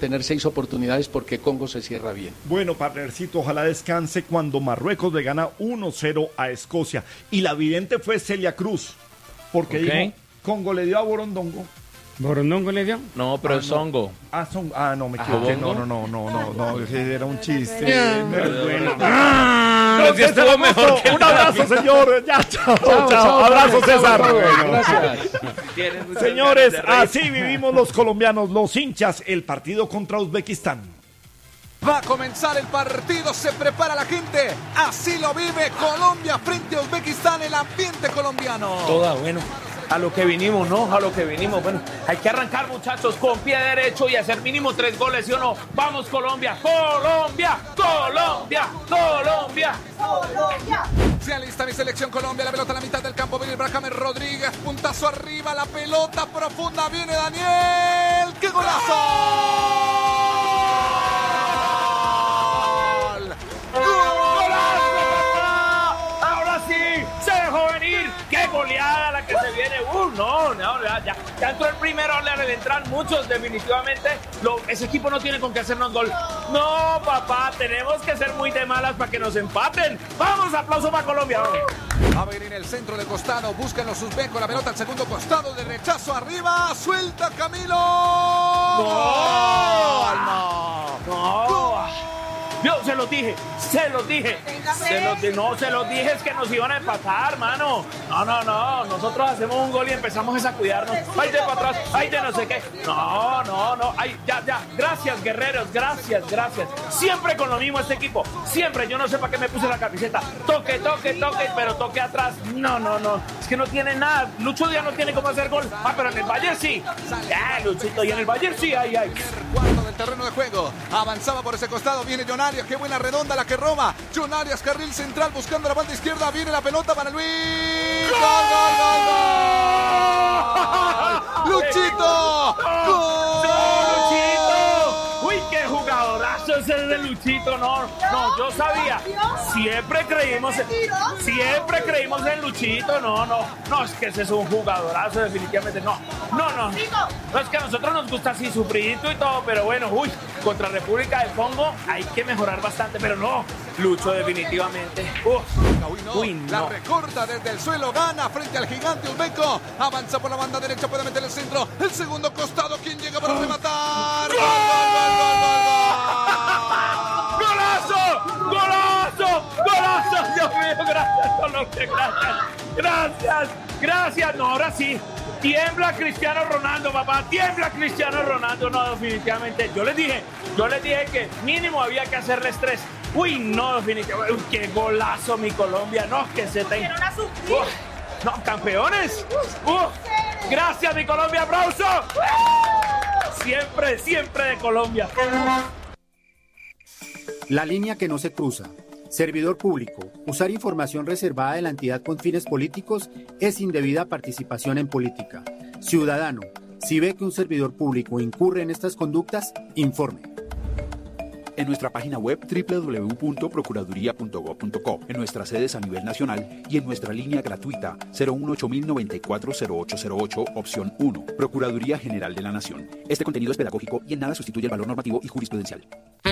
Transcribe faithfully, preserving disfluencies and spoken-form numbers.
tener seis oportunidades porque Congo se cierra bien. Bueno, partnercito, ojalá descanse cuando Marruecos le gana uno cero a Escocia. Y la vidente fue Celia Cruz, porque okay. dijo, Congo le dio a Borondongo. ¿Borondongo le dio? No, pero ah, es Songo. No. Ah, son, ah, no, me equivoqué. No, no, no, no, no, no, no, era un chiste. Yeah. No es bueno. Ah, no, que estuvo mejor. Que un abrazo, señor. Ya, chao, chao. chao. Abrazo, chao, César. Chao, gracias. Señores, así vivimos los colombianos, los hinchas, el partido contra Uzbekistán. Va a comenzar el partido, se prepara la gente. Así lo vive Colombia frente a Uzbekistán, el ambiente colombiano. Toda, bueno. A lo que vinimos, ¿no? A lo que vinimos. Bueno, hay que arrancar, muchachos, con pie derecho y hacer mínimo tres goles, ¿sí o no? ¡Vamos, Colombia! ¡Colombia! ¡Colombia! ¡Colombia! ¡Colombia! Se alista mi selección Colombia, la pelota a la mitad del campo, viene Braham Rodríguez, puntazo arriba, la pelota profunda, viene Daniel. ¡Qué golazo! ¡Qué goleada la que se viene! ¡Uh, no! no ya, ya, ya entró el primero, le entran muchos, definitivamente. Lo, ese equipo no tiene con qué hacernos gol. ¡No, papá! Tenemos que ser muy de malas para que nos empaten. ¡Vamos! ¡Aplauso para Colombia! A ver, en el centro de costado, buscan los uzbecos, la pelota al segundo costado, de rechazo arriba, suelta Camilo. ¡No! ¡No! ¡No! Yo se los dije, se los dije, se los di- no, se los dije es que nos iban a empatar, mano. No, no, no, nosotros hacemos un gol y empezamos a cuidarnos. Ay, de para atrás, ay, de no sé qué. No, no, no, ay, ya, ya. Gracias, guerreros, gracias, gracias. Siempre con lo mismo este equipo, siempre. Yo no sé para qué me puse la camiseta. Toque, toque, toque, pero toque atrás. No, no, no, es que no tiene nada. Lucho ya no tiene cómo hacer gol. Ah, pero en el Bayern sí. Ya, Luchito, y en el Bayern sí, ay, ay. Cuarto del terreno de juego, avanzaba por ese costado, viene John Arias, qué buena redonda la que roba. John Arias, carril central, buscando la banda izquierda, viene la pelota para Luis. ¡Gol, gol, gol, gol! ¡Luchito! ¡Gol! ¡Luchito! ¡Uy, qué jugadorazo ese de Luchito! No, no, yo sabía. Siempre creímos, siempre creímos en Luchito. No, no, no, es que ese es un jugadorazo, definitivamente. No, no, no. No, es que a nosotros nos gusta así sufridito y todo, pero bueno, uy, contra República del Congo hay que mejorar bastante, pero no, Lucho definitivamente. Uf, uy, no. uy, no. La recorta desde el suelo, gana frente al gigante uzbeco. Avanza por la banda derecha, puede meter el centro. El segundo costado, ¿quién llega para rematar? ¡Gol, gol, gol, gol, gol! ¡Golazo! ¡Golazo! ¡Golazo! Dios mío, gracias, Colombia, gracias. Gracias, gracias. No, ahora sí. Tiembla Cristiano Ronaldo, papá. Tiembla Cristiano Ronaldo. No, definitivamente. Yo les dije, yo les dije que mínimo había que hacerles tres. Uy, no, definitivamente. Uy, qué golazo, mi Colombia. No, que se te... Uf, no, campeones. Uf, gracias, mi Colombia. ¡Aplauso! Siempre, siempre de Colombia. La línea que no se cruza. Servidor público. Usar información reservada de la entidad con fines políticos es indebida participación en política. Ciudadano, si ve que un servidor público incurre en estas conductas, informe. En nuestra página web doble u doble u doble u punto procuraduría punto gob punto co, en nuestras sedes a nivel nacional y en nuestra línea gratuita cero uno ocho mil noventa y cuatro cero ocho cero ocho, opción uno, Procuraduría General de la Nación. Este contenido es pedagógico y en nada sustituye el valor normativo y jurisprudencial.